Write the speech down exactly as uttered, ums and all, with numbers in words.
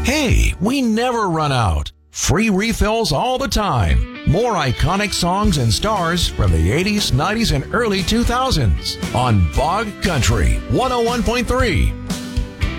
Hey, we never run out. Free refills all the time. More iconic songs and stars from the eighties, nineties, and early two thousands on Bog Country one oh one point three.